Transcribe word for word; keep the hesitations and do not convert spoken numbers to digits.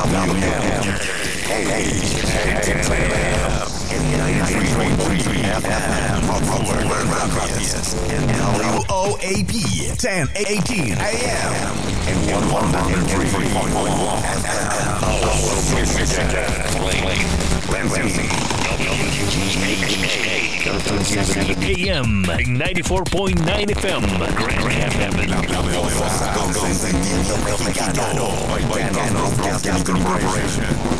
W O A P ten eighteen A M and one hundred three point one F M. A M ninety-four point nine F M. Grand Rapids. Mexicano by Daniel Broadcasting Corporation.